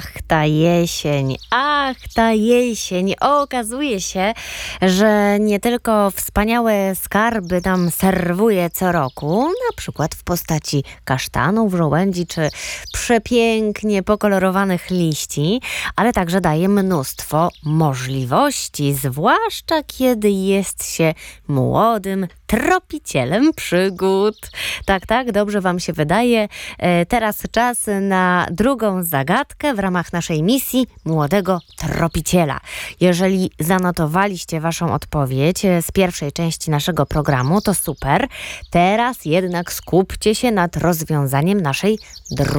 Ach, ta jesień. Okazuje się, że nie tylko wspaniałe skarby nam serwuje co roku, na przykład w postaci kasztanów, żołędzi czy przepięknie pokolorowanych liści, ale także daje mnóstwo możliwości, zwłaszcza kiedy jest się młodym tropicielem przygód. Tak, dobrze wam się wydaje. Teraz czas na drugą zagadkę w ramach naszej misji Młodego Tropiciela. Jeżeli zanotowaliście waszą odpowiedź z pierwszej części naszego programu, to super. Teraz jednak skupcie się nad rozwiązaniem naszej drugiej